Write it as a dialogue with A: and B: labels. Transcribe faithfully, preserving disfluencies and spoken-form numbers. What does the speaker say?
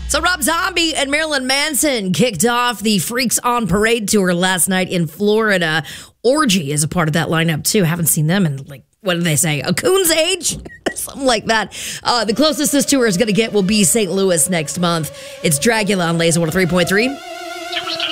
A: So Rob Zombie and Marilyn Manson kicked off the Freaks on Parade tour last night in Florida. Orgy is a part of that lineup, too. Haven't seen them in, like, what did they say? A coon's age? Something like that. Uh, the closest this tour is going to get will be Saint Louis next month. It's Dragula on Laser one oh three point three.